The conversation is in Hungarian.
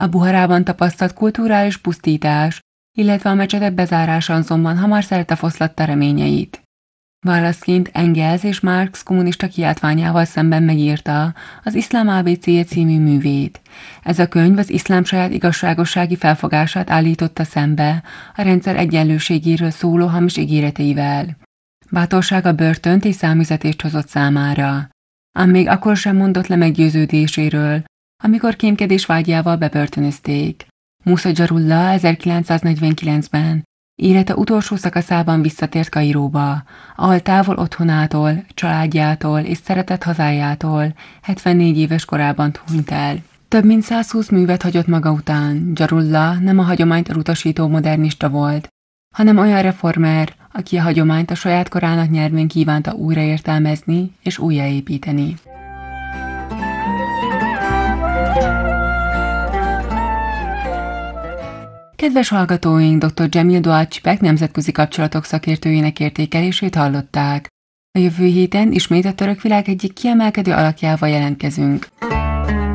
A Buharában tapasztalt kulturális pusztítás, illetve a mecsetek bezárása azonban hamar szerte foszlatta reményeit. Válaszként Engels és Marx kommunista kiáltványával szemben megírta az Iszlám ABC-je című művét. Ez a könyv az iszlám saját igazságossági felfogását állította szembe a rendszer egyenlőségéről szóló hamis ígéreteivel. Bátorsága börtönt és számüzetést hozott számára. Ám még akkor sem mondott le meggyőződéséről, amikor kémkedés vágyával bebörtönözték. Musa Jarullah 1949-ben élete utolsó szakaszában visszatért Kairóba, ahol távol otthonától, családjától és szeretett hazájától 74 éves korában hunyt el. Több mint 120 művet hagyott maga után. Jarullah nem a hagyományt elutasító modernista volt, hanem olyan reformer, aki a hagyományt a saját korának nyelvén kívánta újraértelmezni és újjáépíteni. Kedves hallgatóink, dr. Jamil Duat-Çipek nemzetközi kapcsolatok szakértőjének értékelését hallották. A jövő héten ismét a török világ egyik kiemelkedő alakjával jelentkezünk.